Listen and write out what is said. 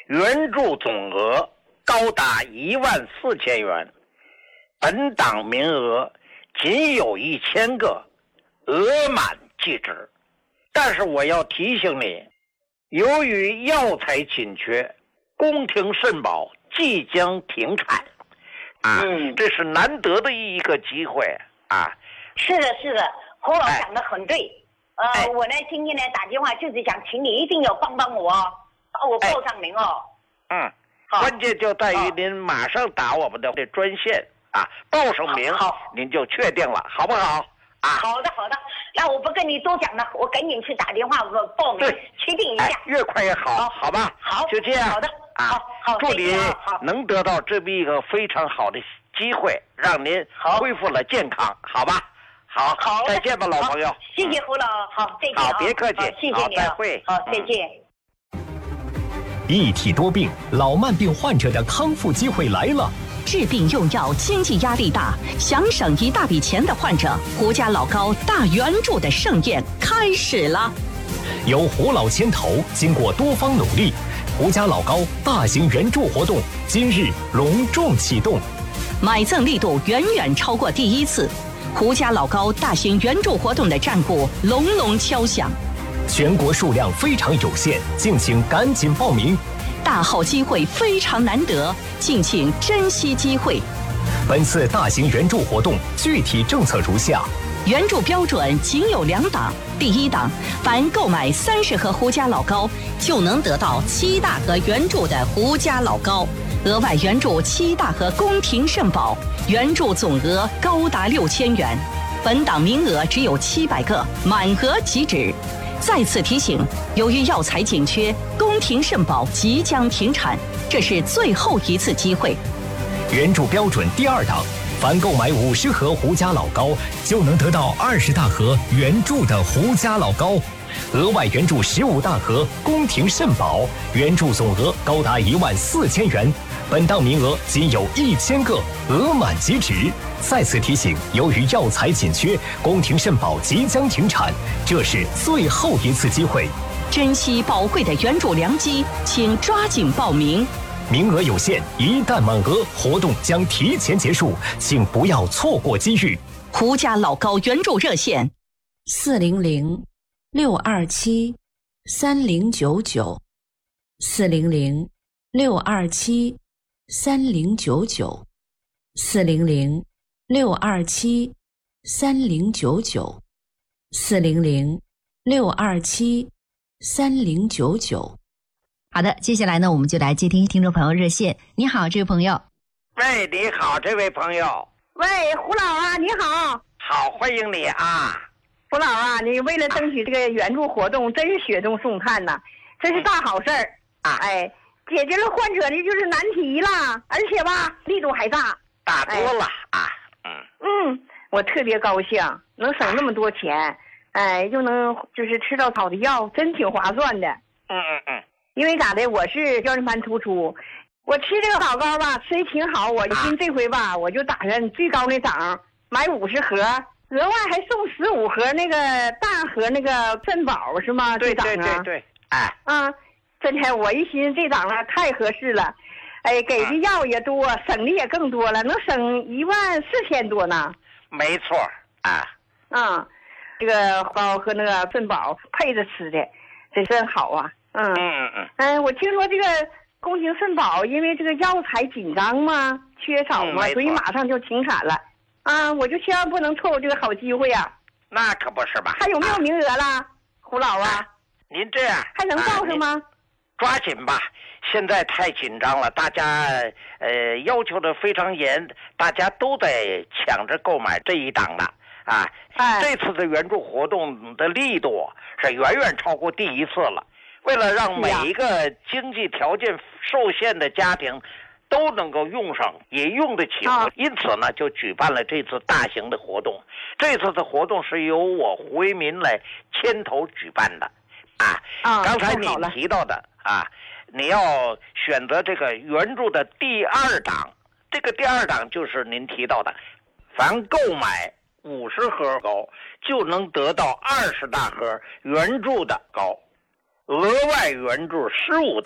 援助总额高达14000元，本档名额仅有1000个，额满即止。但是我要提醒你，由于药材紧缺，宫廷肾宝即将停产这是难得的一个机会啊。 是的，胡老讲的很对。我呢今天呢打电话就是想请你一定要帮帮我，把我报上名哦。 关键就在于您马上打我们的专线报上名，您就确定了，好不好？ 好的，那我不跟你多讲了，我赶紧去打电话报名，确定一下。 越快越好，好吧？ 好， 就这样。 好的，好， 祝你能得到这么一个非常好的机会，让您恢复了健康，好吧？好，再见吧，老朋友。 谢谢胡老，好，再见。 好，别客气， 谢谢你， 再会。 好，再见。 一体多病，老慢病患者的康复机会来了。 治病用药经济压力大，想省一大笔钱的患者，胡家老高大援助的盛宴开始了。 由胡老牵头，经过多方努力，胡家老高大型援助活动今日隆重启动， 买赠力度远远超过第一次，胡家老高大型援助活动的战鼓隆隆敲响。 全国数量非常有限，敬请赶紧报名。 大好机会非常难得，敬请珍惜机会。 本次大型援助活动具体政策如下： 援助标准仅有2档。第1档，凡购买30盒胡家老高，就能得到7大盒援助的胡家老高，额外援助7大盒宫廷肾宝，援助总额高达6000元。本档名额只有700个，满额即止。再次提醒，由于药材紧缺，宫廷肾宝即将停产，这是最后一次机会。 援助标准第2档，凡购买50盒胡家老高，就能得到20大盒援助的胡家老高，额外援助15大盒宫廷肾宝，援助总额高达14000元。本档名额仅有1000个，额满即止。再次提醒，由于药材紧缺，宫廷肾宝即将停产，这是最后一次机会。 珍惜宝贵的援助良机，请抓紧报名。 名额有限，一旦满额，活动将提前结束，请不要错过机遇。 胡家老高援助热线 400-627-3099，400-627-3099，400-627-3099。好的，接下来呢，我们就来接听听众朋友热线。你好，这位朋友。 喂，你好，这位朋友。 喂，胡老啊，你好。 好，欢迎你啊。 胡老啊，你为了争取这个援助活动，真是雪中送炭呐，真是大好事儿解决了患者的就是难题了，而且吧，力度还大多了我特别高兴，能省那么多钱，又能就是吃到好的药，真挺划算的。因为咋的，我是腰间盘突出，我吃这个老高吧，吃的挺好，我寻这回吧，我就打算最高那档买50盒，额外还送15盒那个大盒那个肾宝是吗？ 对， 真的，我一寻思这档了太合适了，给的药也多，省的也更多了，能省14000多呢。 没错这个高和那个肾宝配着吃的，这真好啊。我听说这个宫廷肾宝因为这个药材紧张嘛，缺少嘛，所以马上就停产了。我就千万不能错过这个好机会啊。 那可不是吧？ 还有没有名额了，胡老啊？ 您这样还能报上吗？ 抓紧吧，现在太紧张了，大家要求的非常严，大家都在抢着购买这一档的这次的援助活动的力度是远远超过第一次了。为了让每一个经济条件受限的家庭都能够用上，也用得起，因此呢，就举办了这次大型的活动。这次的活动是由我胡为民来牵头举办的刚才你提到的你要选择这个援助的第2档，这个第2档就是您提到的，凡购买50盒高就能得到20大盒援助的高，额外援助15